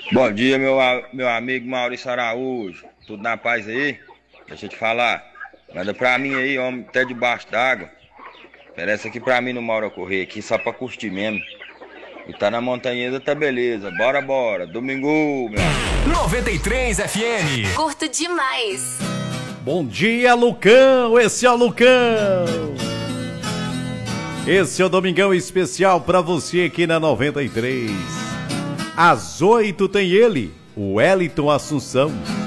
Bom dia, meu amigo Maurício Araújo. Tudo na paz aí? Deixa eu te falar. Manda pra mim aí, homem, até debaixo d'água. Parece aqui pra mim no Mauro Correia, aqui só pra curtir mesmo. E tá na montanhesa, tá beleza. Bora, bora. Domingo, meu amigo. 93 FM. Curto demais. Bom dia, Lucão. Esse é o Lucão. Esse é o Domingão especial pra você aqui na 93. Às 8 tem ele, o Wellington Assunção.